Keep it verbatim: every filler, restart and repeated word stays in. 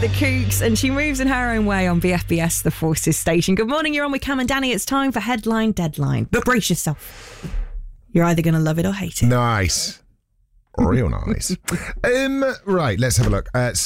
The Kooks, and she moves in her own way on B F B S, the Forces station. Good morning, you're on with Cam and Danny. It's time for Headline Deadline. But brace yourself. You're either going to love it or hate it. Nice. Real nice. um, right, let's have a look. Uh,